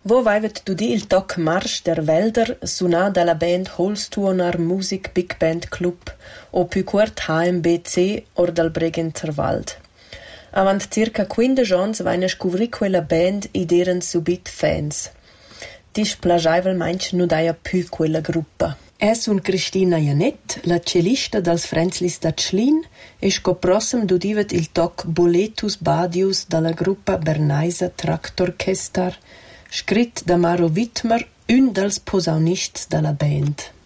Wo vaivet dudi il toc Marsch der Wälder suonà dalla band Holstuonar Music Big Band Club o più quart HMBC or dal Bregenzer Wald. Avant circa 15 ans vaina scuvri quella band id eran subit fans. Dis plagiaivel mainch nu daia più quella gruppa. Es un Cristina Janet, la cellista dals Frenzlis da Tschlin, e sco prossem dudivet il toc Boletus Badius dalla gruppa Bernaisa Traktorchestar, scrit da Maro Wittmer, un dels posaunists dalla band.